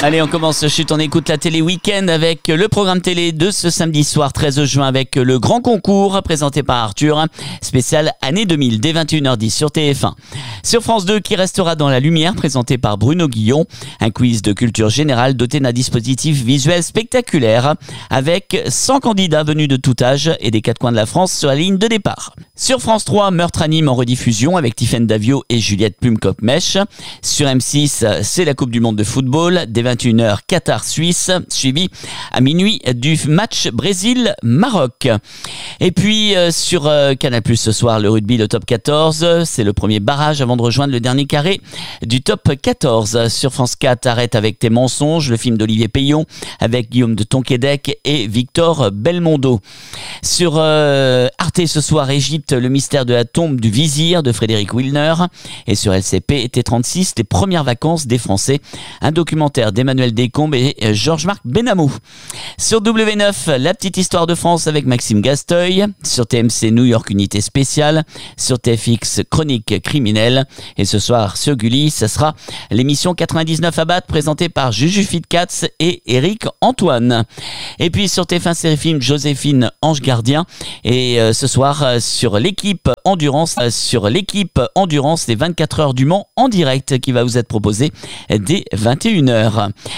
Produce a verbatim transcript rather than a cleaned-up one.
Allez, on commence chute, on écoute la télé week-end avec le programme télé de ce samedi soir treize juin avec le grand concours présenté par Arthur, spécial année deux mille dès vingt et une heures dix sur T F un. Sur France deux, qui restera dans la lumière, présenté par Bruno Guillon, un quiz de culture générale doté d'un dispositif visuel spectaculaire avec cent candidats venus de tout âge et des quatre coins de la France sur la ligne de départ. Sur France trois, Meurtre à Nîmes en rediffusion avec Tiffaine Davio et Juliette Plumcop-Mèche. Sur M six, c'est la Coupe du Monde de football dès vingt et une heures Qatar-Suisse, suivi à minuit du match Brésil-Maroc. Et puis euh, sur euh, Canal plus, ce soir, le rugby, le top quatorze, c'est le premier barrage avant de rejoindre le dernier carré du top quatorze. Sur France quatre, Arrête avec tes mensonges, le film d'Olivier Payon avec Guillaume de Tonquédec et Victor Belmondo. Sur euh, Arte ce soir, Égypte, le mystère de la tombe du vizir de Frédéric Wilner. Et sur L C P T trente-six, les premières vacances des Français, un documentaire d'Emmanuel Descombes et Georges-Marc Benamou. Sur W neuf, La petite histoire de France avec Maxime Gasteuil. Sur T M C, New York Unité spéciale. Sur T F X, Chronique criminelle. Et ce soir, sur Gulli, ce sera l'émission quatre-vingt-dix-neuf à battre présentée par Juju Fitcats et Eric Antoine. Et puis sur T F un Série Film, Joséphine Ange Gardien. Et euh, ce soir, euh, sur l'équipe Endurance, euh, sur l'équipe Endurance, les vingt-quatre heures du Mans en direct qui va vous être proposé dès vingt et une heures.